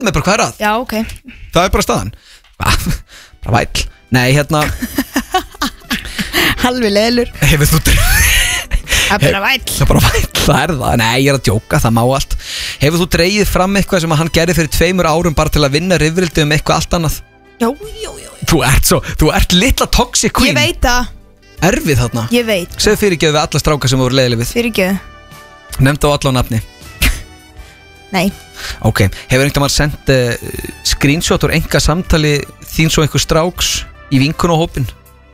með bara hvað að Já, ok Það bara staðan Bara væll Nei, Halvi leðlur Hefur þú Það bara væll Það bara væll, það Nei, ég að djóka, það má allt Hefur þú dreigið fram eitthvað sem hann gerði fyrir 2 árum bara til að vinna rifrildi eitthvað allt annað Já Þú ert litla toxic queen Ég veit það Erfið þarna Ég veit Segðu fyrirgefðu við alla stráka sem voru leiðileg við Fyrirgefðu Nefndu á alla á nafni Nei Ok, hefur einhvern veginn sendt screenshot úr enga samtali þín svo einhver stráks í vinkunahópin?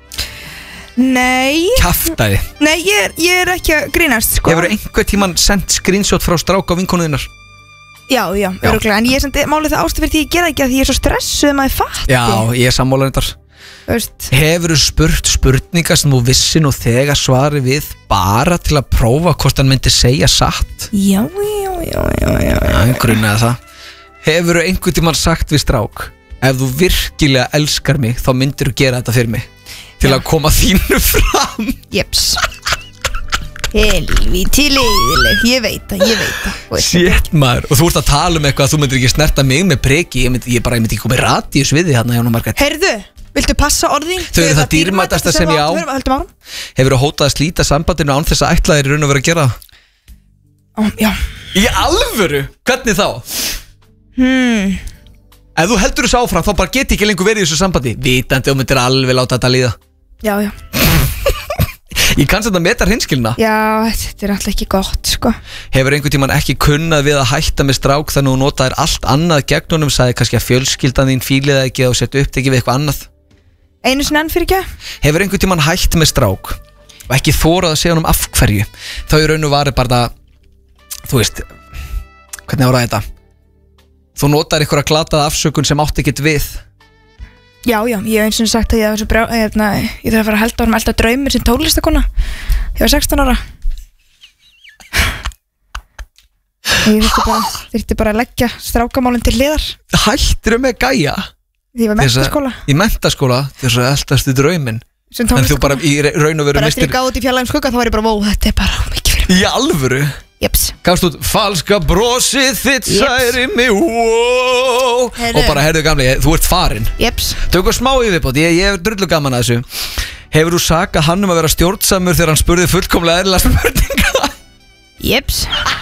Nei Kjaftaði Nei, ég er ekki að grínast sko. Hefur einhvern tímann sendt screenshot frá strák á vinkunuðinnar? Já, örugglega En ég er samt málið það ástu fyrir því ég gera ekki að því ég er svo stressuð maður fatti Já, ég er sammála þetta Hefur þú spurt spurningar sem þú vissi nú þegar svari við bara til að prófa hvort hann myndi segja satt? Já Grunaði það Hefur þú einhvern tímann sagt við strák ef þú virkilega elskar mig þá myndir þú gera þetta fyrir mig til að koma þínu fram? Jeps Helvíti leiðileg, ég veit það Shit maður, og þú ert að tala um eitthvað að þú myndir ekki snerta mig með preki ég myndi ekki koma í radíus við því hérna Jóna Margrét Heyrðu, viltu passa orðin? Þau eru það dýrmætasta sem ég á Hefur þú hótað að slíta sambandinu án þess að ætla þér í raun og vera að gera það? Já Í alvöru? Hvernig þá? Ef þú heldur þessu áfram þá bara geti ekki lengur verið í þessu sambandi vitandi og myndir alveg láta þetta líða Já Ég kannst þetta meta hreinskilna Já, þetta er alltaf ekki gott sko. Hefur einhvern tímann ekki kunnað við að hætta með strák þannig að þú notaðir allt annað gegn honum sagði kannski að fjölskyldan þín fílið ekki og setja upptekið við eitthvað annað Einu sinni enn fyrir ekki Hefur einhvern tímann hætt með strák og ekki þórað að segja honum af hverju þá í raun og var bara þú veist hvernig ára þetta þú notaðir eitthvað glataða afsökun sem átti ekkert við Já, ég hef eins og sagt að ég þarf að fara að halda árum alltaf draumir sem tónlistakona ég var 16 ára og ég þurfti bara að leggja strákamálinn til hliðar Hættirðu með gæja? Því ég var menntaskóla Í menntaskóla þess að eldastu drauminn en þú bara í raun og veru bara eftir ég gáði út í fjarlægum skugga þá var ég bara þetta er bara mikið fyrir mig Í alvöru? Jeps Gafst út falska brosið þitt særi mig wow. Og bara heyrðu gamli, þú ert farin Jeps Tökum smá yfirbót, ég er drullu gaman að þessu Hefur þú sakað hann að vera stjórnsamur þegar hann spurði fullkomlega eðlilega spurninga? Jeps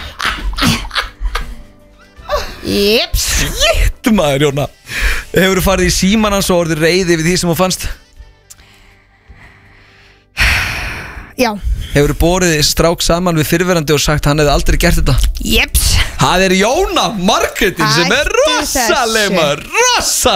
Jeps Shit maður Jóna Hefur þú farið í síman hans og orðið reiði við því sem þú fannst? Já Hefur þú borið strák saman við fyrrverandi og sagt hann hefði aldrei gert þetta? Jeps Það er Jóna Margrétin sem er rosaleg maður